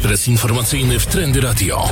Ekspres informacyjny w Trendy Radio.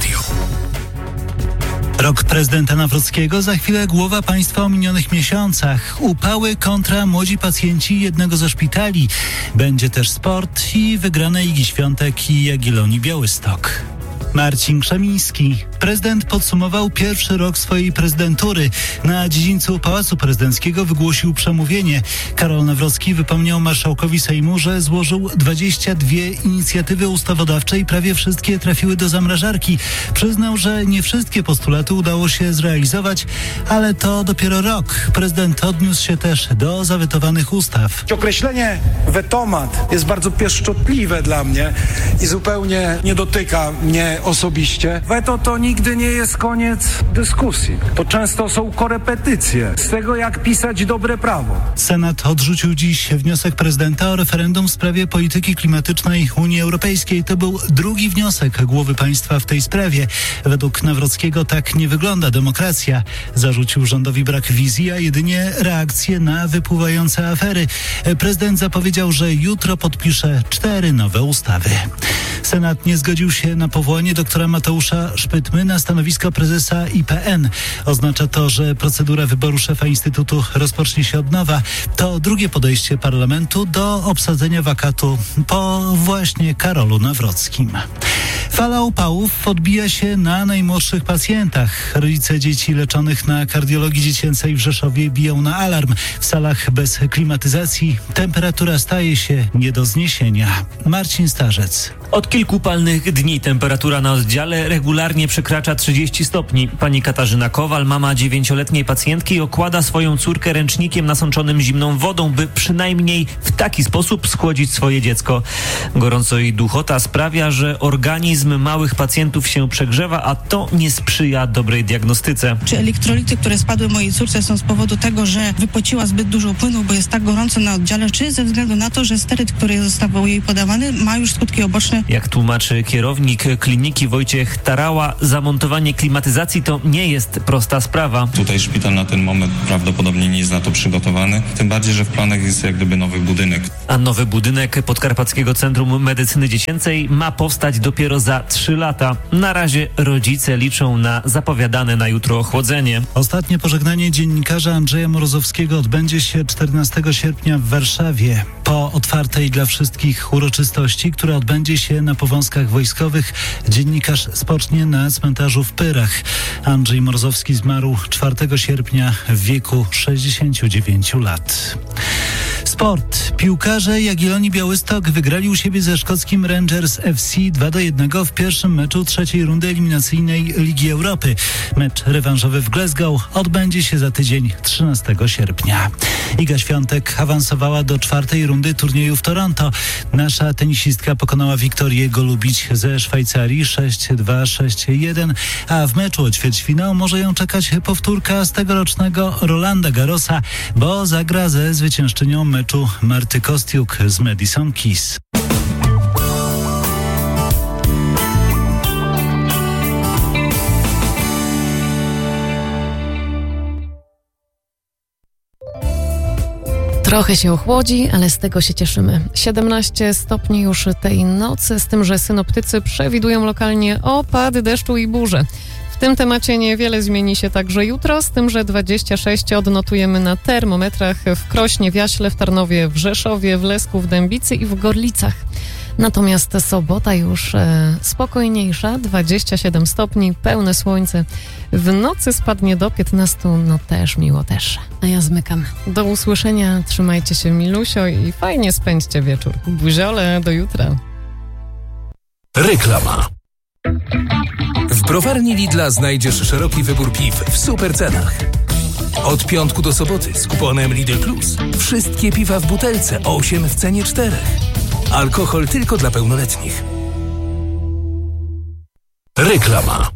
Rok prezydenta Nawrockiego, za chwilę głowa państwa o minionych miesiącach. Upały kontra młodzi pacjenci jednego ze szpitali. Będzie też sport i wygrane Igi Świątek i Jagiellonii Białystok. Marcin Krzemiński. Prezydent podsumował pierwszy rok swojej prezydentury. Na dziedzińcu Pałacu Prezydenckiego wygłosił przemówienie. Karol Nawrocki wypomniał marszałkowi Sejmu, że złożył 22 inicjatywy ustawodawcze i prawie wszystkie trafiły do zamrażarki. Przyznał, że nie wszystkie postulaty udało się zrealizować, ale to dopiero rok. Prezydent odniósł się też do zawetowanych ustaw. Określenie wetomat jest bardzo pieszczotliwe dla mnie i zupełnie nie dotyka mnie osobiście. Weto to nigdy nie jest koniec dyskusji. To często są korepetycje z tego, jak pisać dobre prawo. Senat odrzucił dziś wniosek prezydenta o referendum w sprawie polityki klimatycznej Unii Europejskiej. To był drugi wniosek głowy państwa w tej sprawie. Według Nawrockiego tak nie wygląda demokracja. Zarzucił rządowi brak wizji, a jedynie reakcje na wypływające afery. Prezydent zapowiedział, że jutro podpisze 4 nowe ustawy. Senat nie zgodził się na powołanie doktora Mateusza Szpytmy na stanowisko prezesa IPN. Oznacza to, że procedura wyboru szefa Instytutu rozpocznie się od nowa. To drugie podejście parlamentu do obsadzenia wakatu po właśnie Karolu Nawrockim. Fala upałów odbija się na najmłodszych pacjentach. Rodzice dzieci leczonych na kardiologii dziecięcej w Rzeszowie biją na alarm. W salach bez klimatyzacji temperatura staje się nie do zniesienia. Marcin Starzec. Od kilku palnych dni temperatura na oddziale regularnie przekracza 30 stopni. Pani Katarzyna Kowal, mama 9-letniej pacjentki, okłada swoją córkę ręcznikiem nasączonym zimną wodą, by przynajmniej w taki sposób schłodzić swoje dziecko. Gorąco i duchota sprawia, że organizm małych pacjentów się przegrzewa, a to nie sprzyja dobrej diagnostyce. Czy elektrolity, które spadły mojej córce, są z powodu tego, że wypociła zbyt dużo płynu, bo jest tak gorąco na oddziale, czy ze względu na to, że steryt, który został jej podawany, ma już skutki uboczne? Jak tłumaczy kierownik kliniki Wojciech Tarała, zamontowanie klimatyzacji to nie jest prosta sprawa. Tutaj szpital na ten moment prawdopodobnie nie jest na to przygotowany, tym bardziej, że w planach jest jak gdyby nowy budynek. A nowy budynek Podkarpackiego Centrum Medycyny Dziecięcej ma powstać dopiero za 3 lata. Na razie rodzice liczą na zapowiadane na jutro ochłodzenie. Ostatnie pożegnanie dziennikarza Andrzeja Morozowskiego odbędzie się 14 sierpnia w Warszawie. Po otwartej dla wszystkich uroczystości, która odbędzie się na Powązkach Wojskowych, dziennikarz spocznie na cmentarzu w Pyrach. Andrzej Morozowski zmarł 4 sierpnia w wieku 69 lat. Sport. Piłkarze Jagiellonii Białystok wygrali u siebie ze szkockim Rangers FC 2-1 w pierwszym meczu trzeciej rundy eliminacyjnej Ligi Europy. Mecz rewanżowy w Glasgow odbędzie się za tydzień 13 sierpnia. Iga Świątek awansowała do 4. rundy turnieju w Toronto. Nasza tenisistka pokonała Wiktorię Golubić ze Szwajcarii 6-2, 6-1, a w meczu o ćwierćfinał może ją czekać powtórka z tegorocznego Rolanda Garrosa, bo zagra ze zwyciężczynią meczu Marty Kostiuk z Madison Keys. Trochę się ochłodzi, ale z tego się cieszymy. 17 stopni już tej nocy, z tym, że synoptycy przewidują lokalnie opady deszczu i burze. W tym temacie niewiele zmieni się także jutro, z tym, że 26 odnotujemy na termometrach w Krośnie, w Jaśle, w Tarnowie, w Rzeszowie, w Lesku, w Dębicy i w Gorlicach. Natomiast sobota już spokojniejsza, 27 stopni, pełne słońce. W nocy spadnie do 15, no też miło też. A ja zmykam. Do usłyszenia, trzymajcie się milusio i fajnie spędźcie wieczór. Buziole, do jutra. Reklama. W browarni Lidla znajdziesz szeroki wybór piw w super cenach. Od piątku do soboty z kuponem Lidl Plus. Wszystkie piwa w butelce, 8 w cenie 4. Alkohol tylko dla pełnoletnich. Reklama.